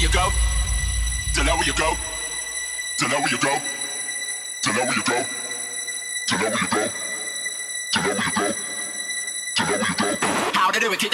go. To know where you go. To know where you go. To know where you go. To know where you go. To know where you go. To know where you go. How to do it?